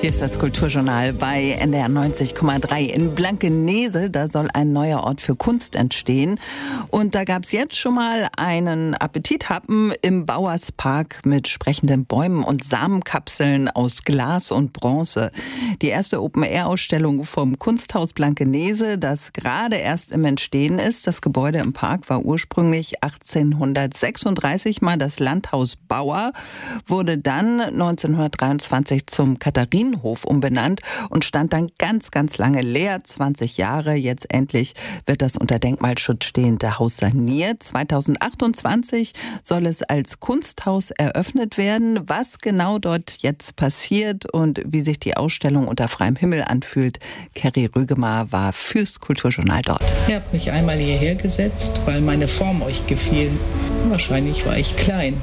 Hier ist das Kulturjournal bei NDR 90,3 in Blankenese. Da soll ein neuer Ort für Kunst entstehen. Und da gab es jetzt schon mal einen Appetithappen im Bauerspark mit sprechenden Bäumen und Samenkapseln aus Glas und Bronze. Die erste Open-Air-Ausstellung vom Kunsthaus Blankenese, das gerade erst im Entstehen ist. Das Gebäude im Park war ursprünglich 1836 mal das Landhaus Bauer, wurde dann 1923 zum Katharinenhof umbenannt und stand dann ganz, ganz lange leer, 20 Jahre. Jetzt endlich wird das unter Denkmalschutz stehende Haus saniert. 2028 soll es als Kunsthaus eröffnet werden. Was genau dort jetzt passiert und wie sich die Ausstellung unter freiem Himmel anfühlt, Kerry Rügemar war fürs Kulturjournal dort. Ich habe mich einmal hierher gesetzt, weil meine Form euch gefiel. Wahrscheinlich war ich klein.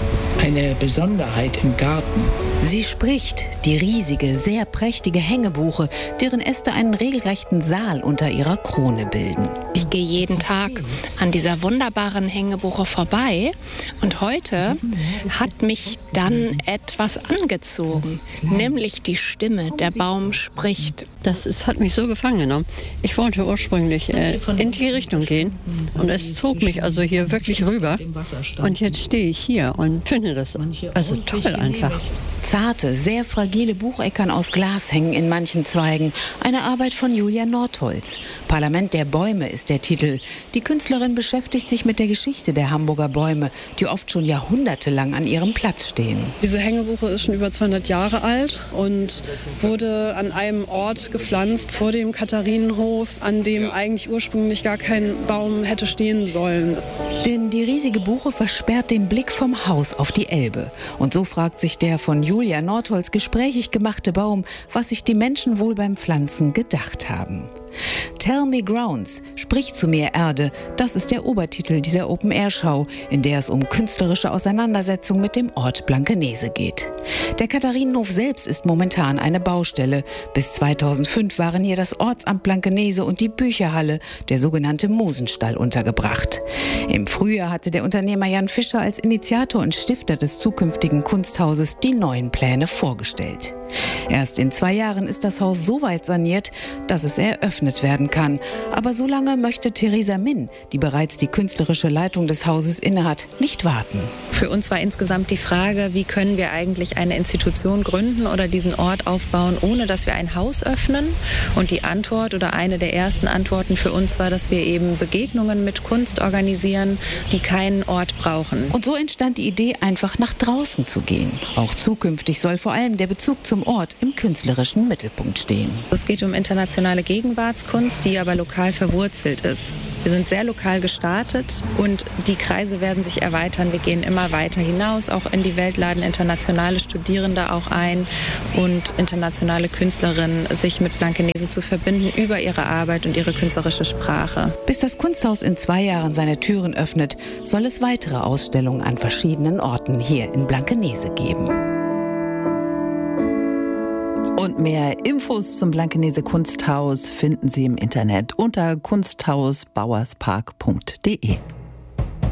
Eine Besonderheit im Garten. Sie spricht, die riesige, sehr prächtige Hängebuche, deren Äste einen regelrechten Saal unter ihrer Krone bilden. Ich gehe jeden Tag an dieser wunderbaren Hängebuche vorbei und heute hat mich dann etwas angezogen, nämlich die Stimme, der Baum spricht. Hat mich so gefangen genommen. Ich wollte ursprünglich in die Richtung gehen und es zog mich also hier wirklich rüber und jetzt stehe ich hier und finde das also toll einfach. Zarte, sehr fragile Bucheckern aus Glas hängen in manchen Zweigen. Eine Arbeit von Julia Nordholz. Parlament der Bäume ist der Titel. Die Künstlerin beschäftigt sich mit der Geschichte der Hamburger Bäume, die oft schon jahrhundertelang an ihrem Platz stehen. Diese Hängebuche ist schon über 200 Jahre alt und wurde an einem Ort gepflanzt vor dem Katharinenhof, an dem eigentlich ursprünglich gar kein Baum hätte stehen sollen. Denn die riesige Buche versperrt den Blick vom Haus auf die Elbe. Und so fragt sich der von Julia Nordholz gesprächig gemachte Baum, was sich die Menschen wohl beim Pflanzen gedacht haben. Tell Me Grounds, sprich zu mir Erde, das ist der Obertitel dieser Open-Air-Schau, in der es um künstlerische Auseinandersetzung mit dem Ort Blankenese geht. Der Katharinenhof selbst ist momentan eine Baustelle. Bis 2005 waren hier das Ortsamt Blankenese und die Bücherhalle, der sogenannte Mosenstall, untergebracht. Im Frühjahr hatte der Unternehmer Jan Fischer als Initiator und Stifter des zukünftigen Kunsthauses die neuen Pläne vorgestellt. Erst in 2 Jahren ist das Haus so weit saniert, dass es eröffnet werden kann. Aber so lange möchte Theresa Min, die bereits die künstlerische Leitung des Hauses innehat, nicht warten. Für uns war insgesamt die Frage, wie können wir eigentlich eine Institution gründen oder diesen Ort aufbauen, ohne dass wir ein Haus öffnen. Und die Antwort oder eine der ersten Antworten für uns war, dass wir eben Begegnungen mit Kunst organisieren, die keinen Ort brauchen. Und so entstand die Idee, einfach nach draußen zu gehen. Auch zukünftig soll vor allem der Bezug zum Ort im künstlerischen Mittelpunkt stehen. Es geht um internationale Gegenwartskunst, die aber lokal verwurzelt ist. Wir sind sehr lokal gestartet und die Kreise werden sich erweitern. Wir gehen immer weiter hinaus, auch in die Welt, laden internationale Studierende auch ein und internationale Künstlerinnen, sich mit Blankenese zu verbinden über ihre Arbeit und ihre künstlerische Sprache. Bis das Kunsthaus in 2 Jahren seine Türen öffnet, soll es weitere Ausstellungen an verschiedenen Orten hier in Blankenese geben. Und mehr Infos zum Blankenese Kunsthaus finden Sie im Internet unter kunsthausbauerspark.de.